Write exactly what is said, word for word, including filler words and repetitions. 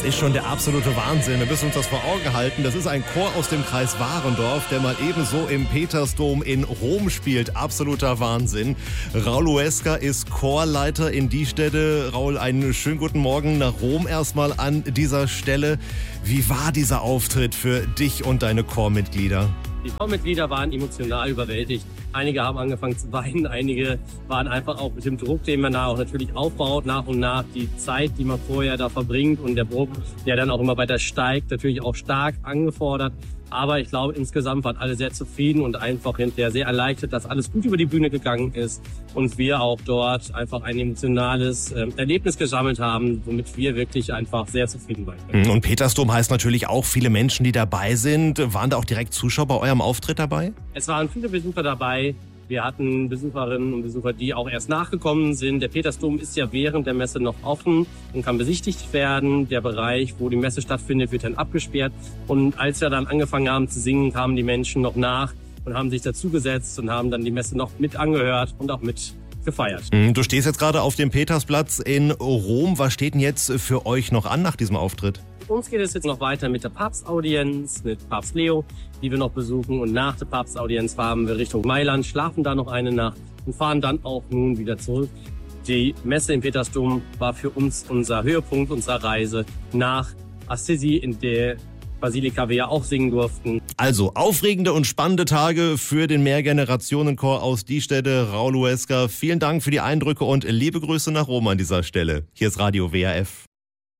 Das ist schon der absolute Wahnsinn. Wir müssen uns das vor Augen halten. Das ist ein Chor aus dem Kreis Warendorf, der mal ebenso im Petersdom in Rom spielt. Absoluter Wahnsinn. Raul Huesca ist Chorleiter in Diestede. Raul, einen schönen guten Morgen nach Rom erstmal an dieser Stelle. Wie war dieser Auftritt für dich und deine Chormitglieder? Die Chormitglieder waren emotional überwältigt. Einige haben angefangen zu weinen, einige waren einfach auch mit dem Druck, den man da auch natürlich aufbaut, nach und nach die Zeit, die man vorher da verbringt und der Druck, der dann auch immer weiter steigt, natürlich auch stark angefordert. Aber ich glaube, insgesamt waren alle sehr zufrieden und einfach hinterher sehr erleichtert, dass alles gut über die Bühne gegangen ist und wir auch dort einfach ein emotionales äh, Erlebnis gesammelt haben, womit wir wirklich einfach sehr zufrieden waren. Und Petersdom heißt natürlich auch viele Menschen, die dabei sind. Waren da auch direkt Zuschauer bei eurem Auftritt dabei? Es waren viele Besucher dabei. Wir hatten Besucherinnen und Besucher, die auch erst nachgekommen sind. Der Petersdom ist ja während der Messe noch offen und kann besichtigt werden. Der Bereich, wo die Messe stattfindet, wird dann abgesperrt. Und als wir dann angefangen haben zu singen, kamen die Menschen noch nach und haben sich dazugesetzt und haben dann die Messe noch mit angehört und auch mit gefeiert. Du stehst jetzt gerade auf dem Petersplatz in Rom. Was steht denn jetzt für euch noch an nach diesem Auftritt? Für uns geht es jetzt noch weiter mit der Papstaudienz, mit Papst Leo, die wir noch besuchen. Und nach der Papstaudienz fahren wir Richtung Mailand, schlafen da noch eine Nacht und fahren dann auch nun wieder zurück. Die Messe im Petersdom war für uns unser Höhepunkt unserer Reise nach Assisi, in der Basilika wir ja auch singen durften. Also aufregende und spannende Tage für den Mehrgenerationenchor aus Diestede. Raul Huesca, vielen Dank für die Eindrücke und liebe Grüße nach Rom an dieser Stelle. Hier ist Radio W R F.